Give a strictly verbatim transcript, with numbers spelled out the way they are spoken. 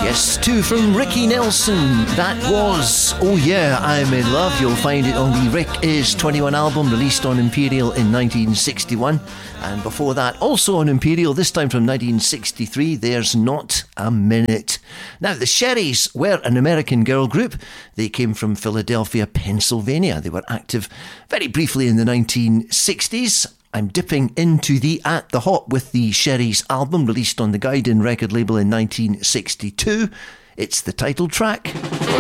Yes, two from Ricky Nelson. That was Oh Yeah, I'm in Love. You'll find it on the Rick Is twenty-one album, released on Imperial in nineteen sixty-one. And before that, also on Imperial, this time from nineteen sixty-three, There's Not a Minute. Now, the Sherries were an American girl group. They came from Philadelphia, Pennsylvania. They were active very briefly in the nineteen sixties. I'm dipping into the At the Hop with the Sherries album, released on the Guidon record label in nineteen sixty-two. It's the title track.